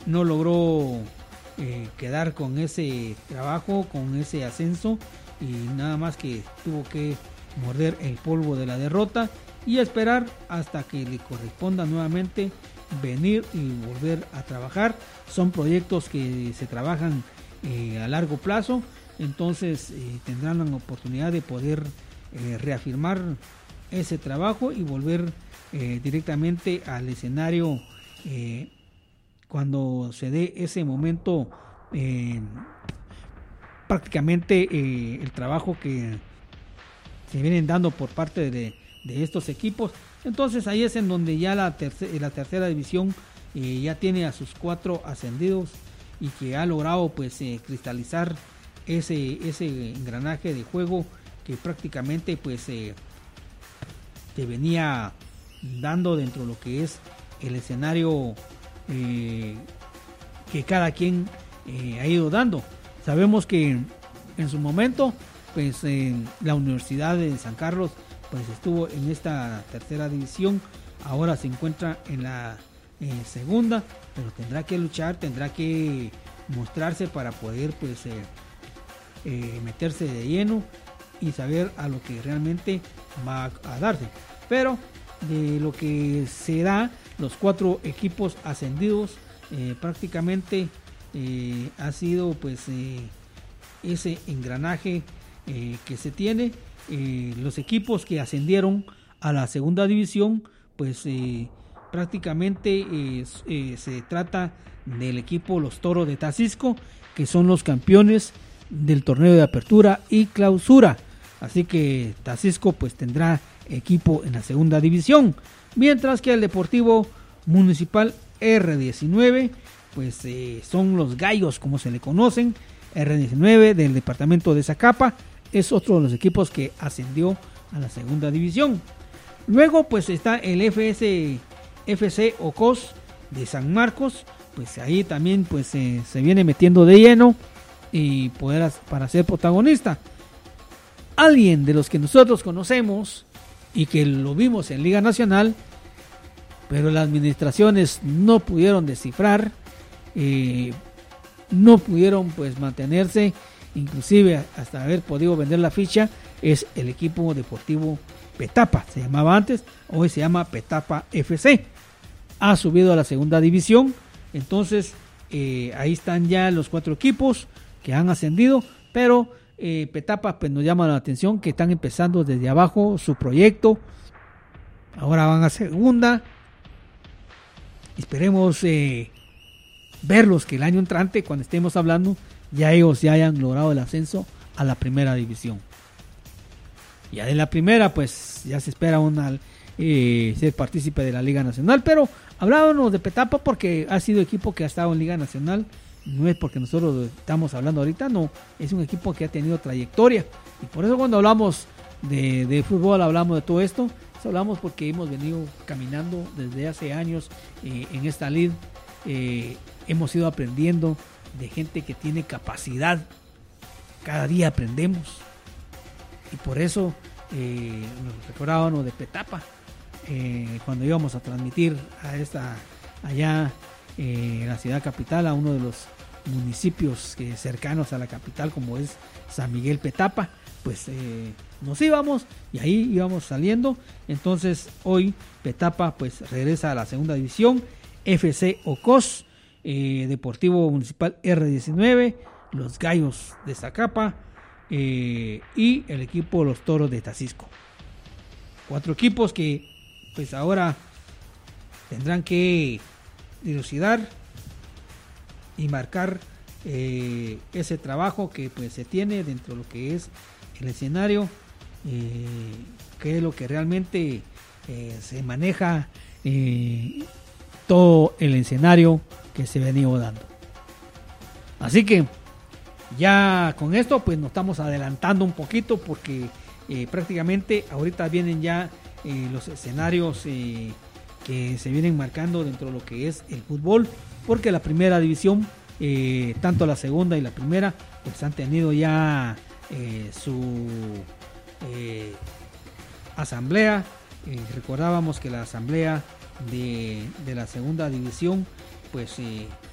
no logró quedar con ese trabajo, con ese ascenso, y nada más que tuvo que morder el polvo de la derrota y esperar hasta que le corresponda nuevamente venir y volver a trabajar. Son proyectos que se trabajan a largo plazo, entonces tendrán la oportunidad de poder reafirmar ese trabajo y volver directamente al escenario cuando se dé ese momento, prácticamente el trabajo que se vienen dando por parte de estos equipos. Entonces ahí es en donde ya la tercera división ya tiene a sus 4 ascendidos y que ha logrado pues cristalizar ese engranaje de juego que prácticamente pues te venía dando dentro de lo que es el escenario que cada quien ha ido dando. Sabemos que en su momento pues la Universidad de San Carlos pues estuvo en esta tercera división, ahora se encuentra en la segunda, pero tendrá que luchar, tendrá que mostrarse para poder pues meterse de lleno y saber a lo que realmente va a darse. Pero de lo que se da, los 4 equipos ascendidos prácticamente ha sido pues ese engranaje que se tiene. Los equipos que ascendieron a la segunda división pues prácticamente se trata del equipo Los Toros de Taxisco, que son los campeones del torneo de apertura y clausura. Así que Taxisco pues tendrá equipo en la segunda división, mientras que el Deportivo Municipal R19 pues son los gallos como se le conocen. R19 del departamento de Zacapa es otro de los equipos que ascendió a la segunda división. Luego pues está el FC Ocos de San Marcos, pues ahí también pues se viene metiendo de lleno y para ser protagonista. Alguien de los que nosotros conocemos y que lo vimos en Liga Nacional, pero las administraciones no pudieron descifrar, no pudieron pues mantenerse, inclusive hasta haber podido vender la ficha, es el equipo deportivo Petapa, se llamaba antes, hoy se llama Petapa FC, ha subido a la segunda división. Entonces ahí están ya los 4 equipos que han ascendido, pero Petapa pues nos llama la atención que están empezando desde abajo su proyecto, ahora van a segunda, esperemos verlos que el año entrante, cuando estemos hablando, ya ellos ya hayan logrado el ascenso a la primera división. Ya de la primera pues ya se espera ser partícipe de la Liga Nacional, pero hablábamos de Petapa porque ha sido equipo que ha estado en Liga Nacional, no es porque nosotros estamos hablando ahorita, no, es un equipo que ha tenido trayectoria, y por eso cuando hablamos de fútbol, hablamos de todo esto, hablamos porque hemos venido caminando desde hace años en esta lid, hemos ido aprendiendo de gente que tiene capacidad, cada día aprendemos, y por eso nos recordábamos de Petapa cuando íbamos a transmitir allá en la ciudad capital, a uno de los municipios cercanos a la capital como es San Miguel Petapa, pues nos íbamos y ahí íbamos saliendo. Entonces hoy Petapa pues regresa a la segunda división, FC Ocos, Deportivo Municipal R19, los Gallos de Zacapa y el equipo Los Toros de Taxisco. 4 equipos que pues ahora tendrán que dilucidar y marcar ese trabajo que pues se tiene dentro de lo que es el escenario, que es lo que realmente se maneja, todo el escenario que se venía dando. Así que ya con esto pues nos estamos adelantando un poquito porque prácticamente ahorita vienen ya los escenarios que se vienen marcando dentro de lo que es el fútbol, porque la primera división, tanto la segunda y la primera, pues han tenido ya su asamblea. Recordábamos que la asamblea de la segunda división pues